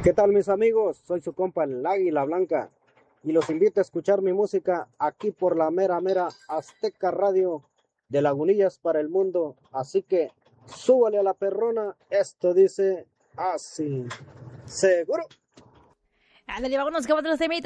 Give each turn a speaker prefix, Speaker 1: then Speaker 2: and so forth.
Speaker 1: ¿Qué tal mis amigos? Soy su compa el Águila Blanca y los invito a escuchar mi música aquí por la mera mera Azteca Radio de Lagunillas para el mundo. Así que súbale a la perrona, esto dice así. Seguro.
Speaker 2: Ándale, vámonos con otros temitas.